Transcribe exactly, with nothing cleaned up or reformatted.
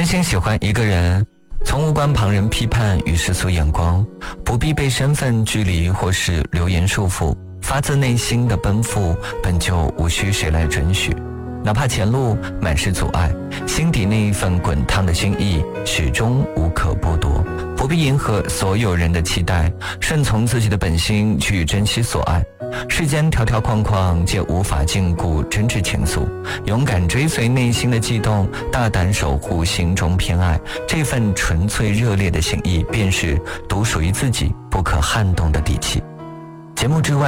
真心喜欢一个人，从无关旁人批判与世俗眼光，不必被身份距离或是流言束缚，发自内心的奔赴本就无需谁来准许。哪怕前路满是阻碍，心底那一份滚烫的心意始终无可剥夺。不必迎合所有人的期待，顺从自己的本心去珍惜所爱。世间条条框框皆无法禁锢真挚情愫，勇敢追随内心的悸动，大胆守护心中偏爱，这份纯粹热烈的心意便是独属于自己不可撼动的底气。节目之外